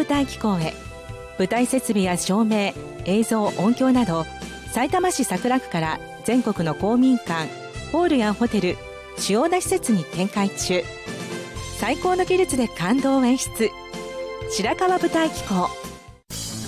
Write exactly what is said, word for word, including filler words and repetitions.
舞台機構へ。舞台設備や照明、映像、音響などさいたま市桜区から全国の公民館、ホールやホテル、主要な施設に展開中。最高の技術で感動を演出。白川舞台機構。